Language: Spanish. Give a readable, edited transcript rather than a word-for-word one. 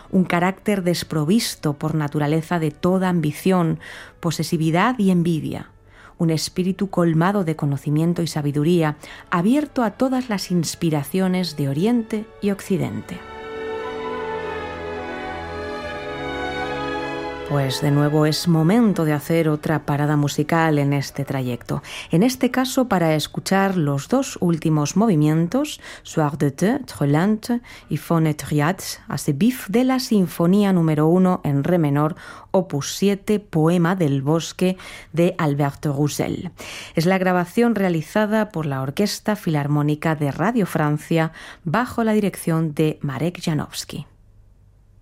un carácter desprovisto por naturaleza de toda ambición, posesividad y envidia, un espíritu colmado de conocimiento y sabiduría, abierto a todas las inspiraciones de Oriente y Occidente. Pues de nuevo es momento de hacer otra parada musical en este trayecto. En este caso para escuchar los dos últimos movimientos, Soir d'été, Trop lente y Faune triade, assez vif, de la Sinfonía número 1 en re menor, opus 7, Poema del Bosque, de Alberto Roussel. Es la grabación realizada por la Orquesta Filarmónica de Radio Francia bajo la dirección de Marek Janowski.